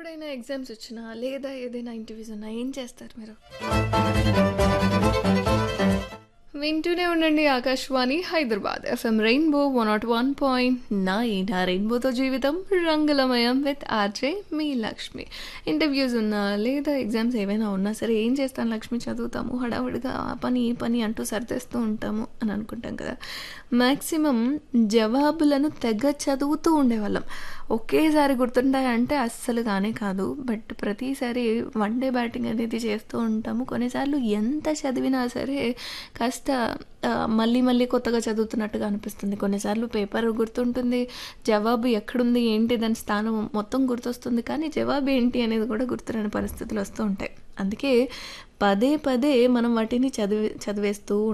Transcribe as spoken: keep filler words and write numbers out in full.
ఎప్పుడైనా ఎగ్జామ్స్ వచ్చినా లేదా ఏదైనా ఇంటర్వ్యూస్ ఉన్నా ఏం చేస్తారు మీరు? వింటూనే ఉండండి Akashvani Hyderabad FM rainbow one not one point nine. ఆ రెయిన్బోతో జీవితం రంగులమయం with RJ me Lakshmi. Interviews ఉన్నా లేదా ఎగ్జామ్స్ ఏవైనా ఉన్నా సరే ఏం చేస్తాను లక్ష్మి, చదువుతాము హడావుడిగా ఆ పని ఈ పని అంటూ సర్దేస్తూ ఉంటాము అని అనుకుంటాం కదా. మ్యాక్సిమం జవాబులను తెగ చదువుతూ ఉండేవాళ్ళం. ఒకేసారి గుర్తుంటాయంటే అస్సలు కానే కాదు. బట్ ప్రతిసారి వన్ డే బ్యాటింగ్ అనేది చేస్తూ ఉంటాము. కొన్నిసార్లు ఎంత చదివినా సరే కాస్త ఆ, మళ్ళీ మళ్ళీ కొత్తగా చదువుతున్నట్టుగా అనిపిస్తుంది. కొన్నిసార్లు పేపర్ గుర్తుంటుంది, జవాబు ఎక్కడుంది ఏంటి దాని స్థానం మొత్తం గుర్తొస్తుంది, కానీ జవాబు ఏంటి అనేది కూడా గుర్తురాని పరిస్థితులు వస్తూ ఉంటాయి. అందుకే పదే పదే మనం వాటిని చదివి చదివేస్తూ